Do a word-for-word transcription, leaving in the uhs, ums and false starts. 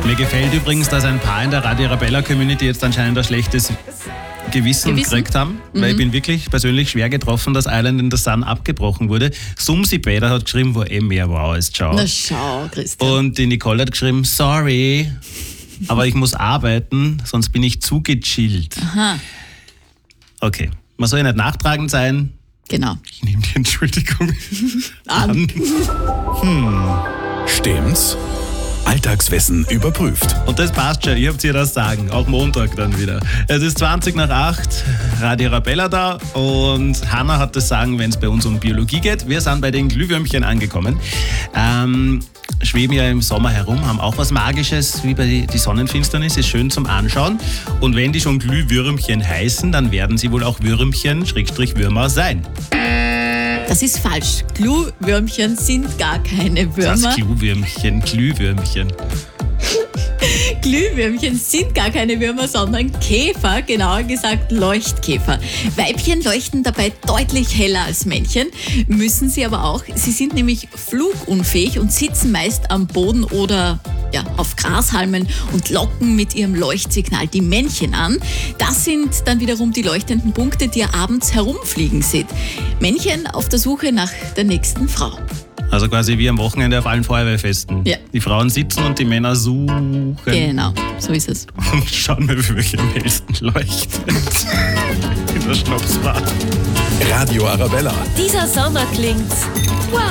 Mir gefällt übrigens, dass ein paar in der Radio Arabella Community jetzt anscheinend ein schlechtes Gewissen, Gewissen? gekriegt haben, mhm. weil ich bin wirklich persönlich schwer getroffen, dass Island in the Sun abgebrochen wurde. Sumsi Bäder hat geschrieben, war eh mehr wow als ciao. Na schau, Christian. Und die Nicole hat geschrieben, sorry, aber ich muss arbeiten, sonst bin ich zu gechillt. Aha. Okay, man soll ja nicht nachtragend sein. Genau. Ich nehme die Entschuldigung An. an. Hm, stimmt's? Alltagswissen überprüft. Und das passt schon, ihr habt hier das Sagen, auch Montag dann wieder. Es ist zwanzig nach acht, Radio Arabella da und Hanna hat das Sagen, wenn es bei uns um Biologie geht. Wir sind bei den Glühwürmchen angekommen. Ähm, schweben ja im Sommer herum, haben auch was Magisches, wie bei die Sonnenfinsternis, ist schön zum Anschauen. Und wenn die schon Glühwürmchen heißen, dann werden sie wohl auch Würmchen, Schrägstrich Würmer sein. Das ist falsch. Glühwürmchen sind gar keine Würmer. Das Glühwürmchen, Glühwürmchen. Glühwürmchen sind gar keine Würmer, sondern Käfer, genauer gesagt Leuchtkäfer. Weibchen leuchten dabei deutlich heller als Männchen, müssen sie aber auch. Sie sind nämlich flugunfähig und sitzen meist am Boden oder ja, auf Grashalmen und locken mit ihrem Leuchtsignal die Männchen an. Das sind dann wiederum die leuchtenden Punkte, die ihr abends herumfliegen seht. Männchen auf der Suche nach der nächsten Frau. Also quasi wie am Wochenende auf allen Feuerwehrfesten. Ja. Die Frauen sitzen und die Männer suchen. Genau, so ist es. Und schauen wir, wie welche am hellsten leuchtet. In der Schnapsbar. Radio Arabella. Dieser Sommer klingt's. Wow.